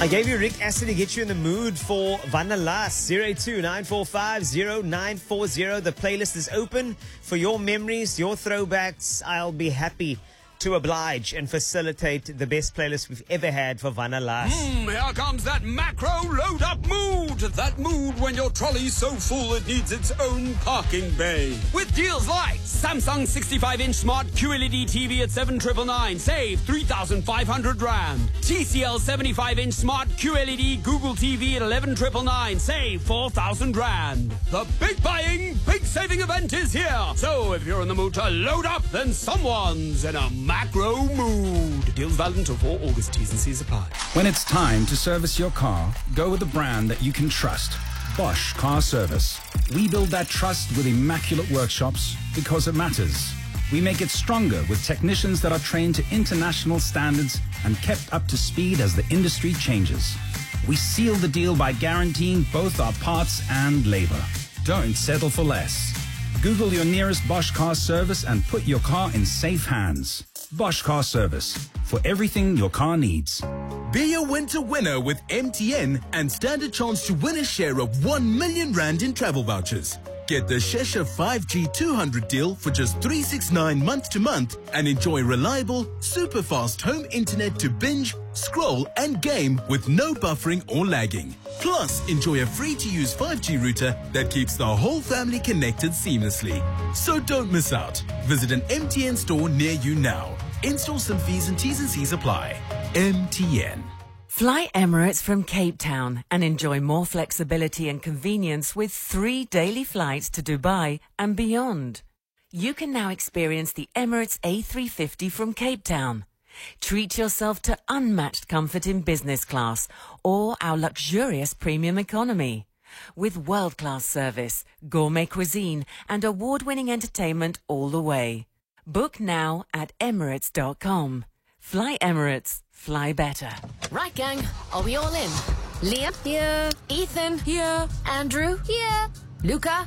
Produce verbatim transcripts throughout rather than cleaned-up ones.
I gave you Rick Astley to get you in the mood for Vanilla. zero two nine four five zero nine four zero. The playlist is open for your memories, your throwbacks. I'll be happy to oblige and facilitate the best playlist we've ever had for Vanilla. Mm, here comes that macro load-up mood. That mood when your trolley's so full it needs its own parking bay. With deals like Samsung sixty-five inch smart Q L E D T V at seven nine nine nine, save three thousand five hundred rand. T C L seventy-five inch smart Q L E D Google T V at eleven nine nine nine, save four thousand rand. The big buying, big saving event is here. So if you're in the mood to load up, then someone's in a macro mood. Deals valid until four August. T's and C's apply. When it's time to service your car, go with a brand that you can trust. Bosch Car Service. We build that trust with immaculate workshops because it matters. We make it stronger with technicians that are trained to international standards and kept up to speed as the industry changes. We seal the deal by guaranteeing both our parts and labor. Don't settle for less. Google your nearest Bosch Car Service and put your car in safe hands. Bosch Car Service, for everything your car needs. Be a winter winner with M T N and stand a chance to win a share of one million rand in travel vouchers. Get the Shesha five G two hundred deal for just three sixty-nine month to month and enjoy reliable, super fast home internet to binge, scroll and game with no buffering or lagging. Plus, enjoy a free-to-use five G router that keeps the whole family connected seamlessly. So don't miss out. Visit an M T N store near you now. Install some fees and T's and C's apply. M T N. Fly Emirates from Cape Town and enjoy more flexibility and convenience with three daily flights to Dubai and beyond. You can now experience the Emirates A three fifty from Cape Town. Treat yourself to unmatched comfort in business class or our luxurious premium economy. With world-class service, gourmet cuisine and award-winning entertainment all the way. Book now at emirates dot com. Fly Emirates. Fly better. Right, gang. Are we all in? Liam? Here. Ethan? Here. Andrew? Here. Luca?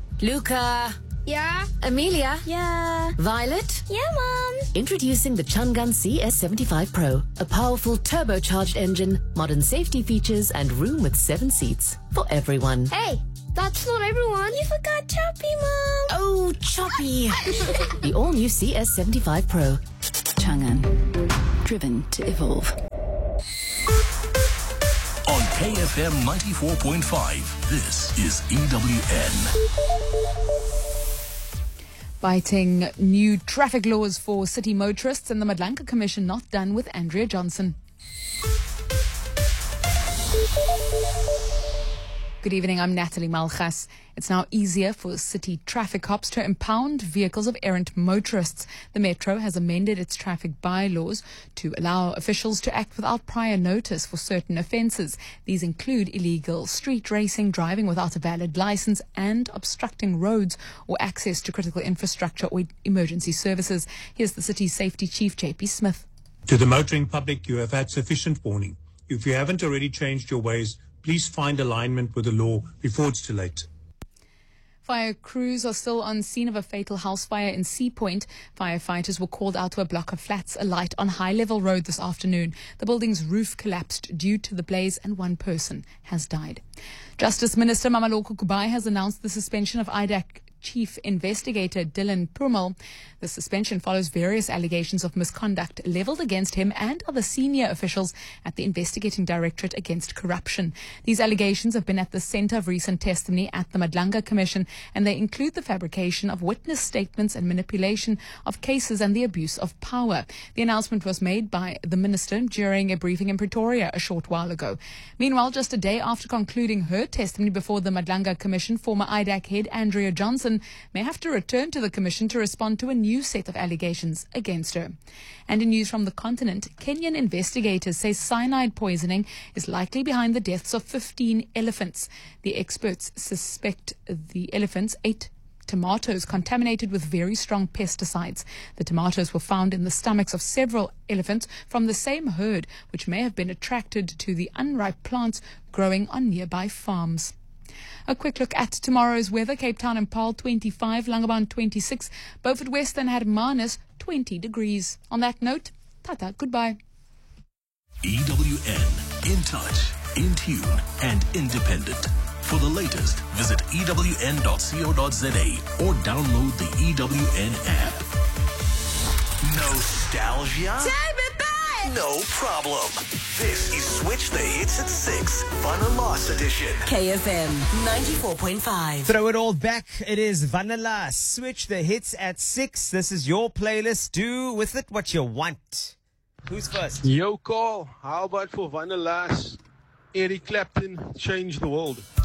Luca? Yeah. Amelia? Yeah. Violet? Yeah, Mom. Introducing the Chungun C S seventy-five Pro. A powerful turbocharged engine, modern safety features, and room with seven seats. For everyone. Hey, that's not everyone. You forgot Choppy, Mom. Oh, Choppy. The all-new C S seventy-five Pro. Chang'an. Driven to evolve. On K F M ninety-four point five, this is E W N. Biting new traffic laws for city motorists and the Madlanka Commission not done with Andrea Johnson. Good evening, I'm Natalie Malchas. It's now easier for city traffic cops to impound vehicles of errant motorists. The Metro has amended its traffic bylaws to allow officials to act without prior notice for certain offences. These include illegal street racing, driving without a valid licence, and obstructing roads or access to critical infrastructure or emergency services. Here's the city's safety chief, J P Smith. To the motoring public, you have had sufficient warning. If you haven't already changed your ways, please find alignment with the law before it's too late. Fire crews are still on scene of a fatal house fire in Sea Point. Firefighters were called out to a block of flats alight on High Level Road this afternoon. The building's roof collapsed due to the blaze and one person has died. Justice Minister Mamaloko Kubai has announced the suspension of I D A C Chief Investigator Dylan Purmel. The suspension follows various allegations of misconduct levelled against him and other senior officials at the Investigating Directorate Against Corruption. These allegations have been at the centre of recent testimony at the Madlanka Commission, and they include the fabrication of witness statements and manipulation of cases and the abuse of power. The announcement was made by the Minister during a briefing in Pretoria a short while ago. Meanwhile, just a day after concluding her testimony before the Madlanka Commission, former I D A C head Andrea Johnson may have to return to the Commission to respond to a new set of allegations against her. And in news from the continent, Kenyan investigators say cyanide poisoning is likely behind the deaths of fifteen elephants. The experts suspect the elephants ate tomatoes contaminated with very strong pesticides. The tomatoes were found in the stomachs of several elephants from the same herd, which may have been attracted to the unripe plants growing on nearby farms. A quick look at tomorrow's weather. Cape Town and Paarl twenty-five, Langebaan twenty-six, Beaufort Western had minus twenty degrees. On that note, tata, goodbye. E W N In touch, in tune, and independent. For the latest, visit E W N dot co dot za or download the E W N app. Nostalgia? Take me back! No problem. This is Switch the Hits at six, Fun and Loss edition. K F M ninety-four point five. Throw it all back. It is Vanilla. Switch the Hits at six. This is your playlist. Do with it what you want. Who's first? Yo, Carl. How about for Vanilla? Eric Clapton, Change the World.